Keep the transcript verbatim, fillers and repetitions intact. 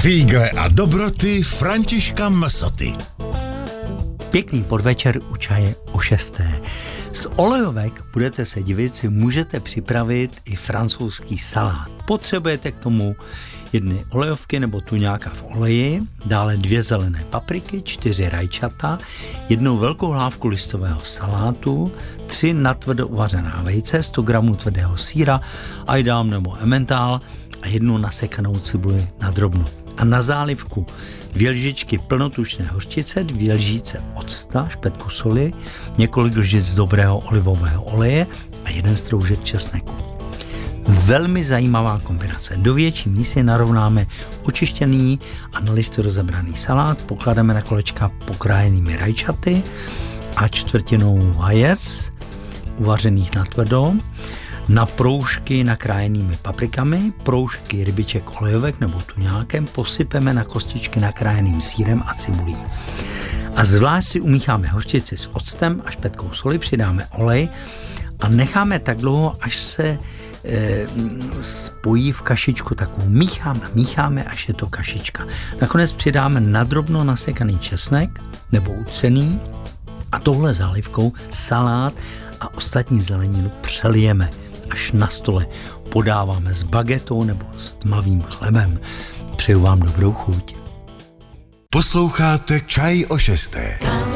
Fígle a dobroty Františka Msoty. Pěkný podvečer u čaje o šesté. Z olejovek, budete se divit, si můžete připravit i francouzský salát. Potřebujete k tomu jedny olejovky nebo tuňáka v oleji, dále dvě zelené papriky, čtyři rajčata, jednou velkou hlávku listového salátu, tři natvrdo uvařená vejce, sto gramů tvrdého sýra, ajdám nebo emmentál a jednu nasekanou cibuli na drobno. A na zálivku dvě lžičky plnotučné hořčice, dvě lžíce octa, špetku soli, několik lžic dobrého olivového oleje a jeden stroužek česneku. Velmi zajímavá kombinace. Do větší mísy narovnáme očištěný a na listy rozebraný salát, pokládáme na kolečka pokrájenými rajčaty a čtvrtinou vajec, uvařených natvrdo, na proužky nakrájenými paprikami, proužky rybiček olejovek nebo tuňákem posypeme na kostičky nakrájeným sýrem a cibulí. A zvlášť si umícháme hořčici s octem a špetkou soli, přidáme olej a necháme tak dlouho, až se e, spojí v kašičku. Takovou mícháme, mícháme, až je to kašička. Nakonec přidáme nadrobno nasekaný česnek nebo utřený a touhle zálivkou salát a ostatní zeleninu přelijeme. Až na stole podáváme s bagetou nebo s tmavým chlebem. Přeju vám dobrou chuť. Posloucháte Čaj o šesté.